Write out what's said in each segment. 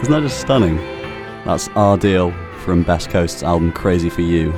Isn't that just stunning? That's Our Deal from Best Coast's album Crazy For You.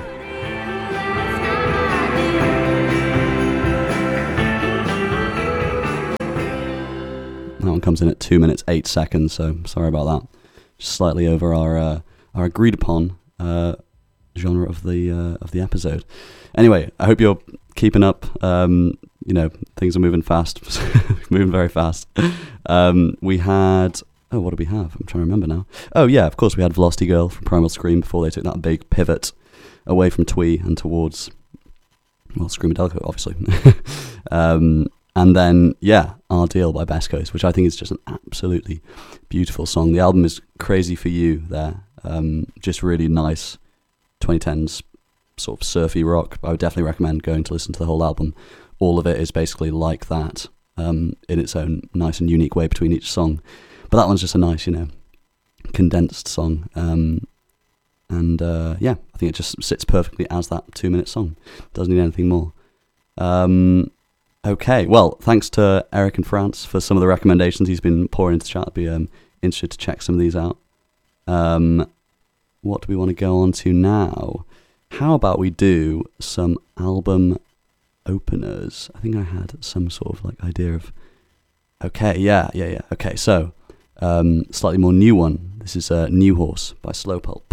That one comes in at 2 minutes 8 seconds, so sorry about that. Just slightly over our agreed upon genre of the episode. Anyway, I hope you're keeping up. Things are moving fast, moving very fast. We had. Oh, what did we have? I'm trying to remember now. Oh yeah, of course we had Velocity Girl from Primal Scream before they took that big pivot away from Twee and towards, well, Screamadelica, obviously. And then, yeah, Our Deal by Best Coast, which I think is just an absolutely beautiful song. The album is Crazy For You there. Just really nice 2010s sort of surfy rock. I would definitely recommend going to listen to the whole album. All of it is basically like that, in its own nice and unique way between each song. But that one's just a nice, condensed song. I think it just sits perfectly as that 2-minute song. Doesn't need anything more. Okay, well, thanks to Eric in France for some of the recommendations he's been pouring into the chat. I'd be interested to check some of these out. What do we want to go on to now? How about we do some album openers? I think I had some sort of idea of... Okay, yeah. Okay, so, slightly more new one. This is New Horse by Slow Pulp.